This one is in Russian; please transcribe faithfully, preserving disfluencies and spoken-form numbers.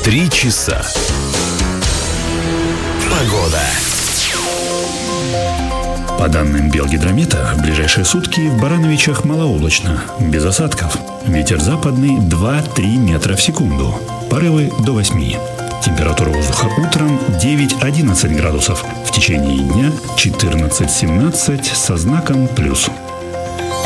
Три часа. Погода. По данным Белгидромета, в ближайшие сутки в Барановичах малооблачно, без осадков. Ветер западный два-три метра в секунду. Порывы до восьми. Температура воздуха утром девять-одиннадцать градусов. В течение дня четырнадцать-семнадцать со знаком плюс.